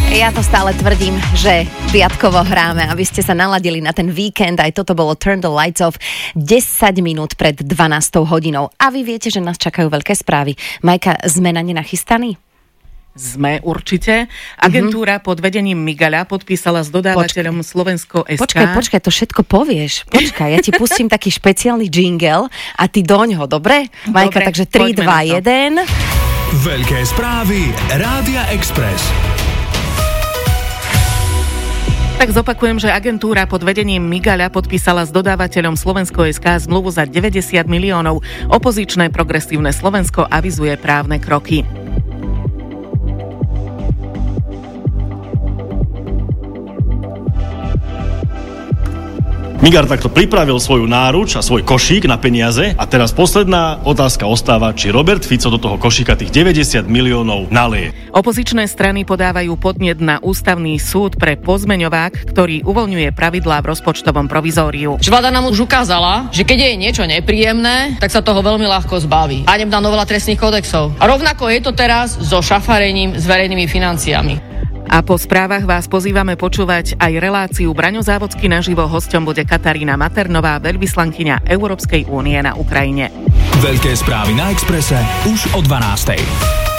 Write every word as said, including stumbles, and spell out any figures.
Ja to stále tvrdím, že piatkovo hráme, aby ste sa naladili na ten víkend. Aj toto bolo Turn the Lights Off desať minút pred dvanástou hodinou. A vy viete, že nás čakajú veľké správy. Majka, sme na ne nachystaní? Sme určite. Agentúra mm-hmm. pod vedením Migala podpísala s dodávateľom počkaj. Slovensko es ká. Počkaj, počkaj, to všetko povieš. Počkaj, ja ti pustím taký špeciálny jingle a ty doňho, dobre? Majka, dobre, takže tri, dva, jeden. Veľké správy Rádia Express. Tak zopakujem, že agentúra pod vedením Migala podpísala s dodávateľom Slovensko es ká zmluvu za deväťdesiat miliónov. Opozičné progresívne Slovensko avizuje právne kroky. Migar takto pripravil svoju náruč a svoj košík na peniaze a teraz posledná otázka ostáva, či Robert Fico do toho košíka tých deväťdesiat miliónov naleje. Opozičné strany podávajú podnet na ústavný súd pre pozmeňovák, ktorý uvoľňuje pravidlá v rozpočtovom provizóriu. Vláda nám už ukázala, že keď je niečo nepríjemné, tak sa toho veľmi ľahko zbaví. Hanebná novela trestných kódexov. A rovnako je to teraz so šafarením s verejnými financiami. A po správach vás pozývame počúvať aj reláciu Braňo Závodský naživo. Hosťom bude Katarína Maternová, veľvyslankyňa Európskej únie na Ukrajine. Veľké správy na Expresse už o dvanástej.